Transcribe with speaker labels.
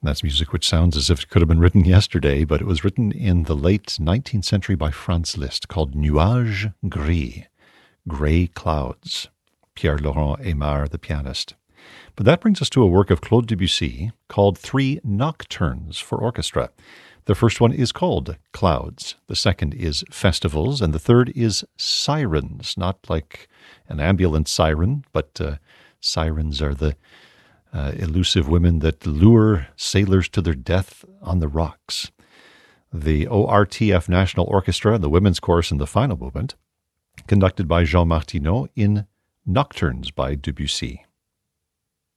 Speaker 1: That's music which sounds as if it could have been written yesterday, but it was written in the late 19th century by Franz Liszt, called Nuages Gris, Gray Clouds, Pierre-Laurent Aimard, the pianist. But that brings us to a work of Claude Debussy called Three Nocturnes for Orchestra. The first one is called Clouds, the second is Festivals, and the third is Sirens, not like an ambulance siren, but sirens are the elusive women that lure sailors to their death on the rocks. The ORTF National Orchestra, the women's chorus in the final movement, conducted by Jean Martineau in Nocturnes by Debussy.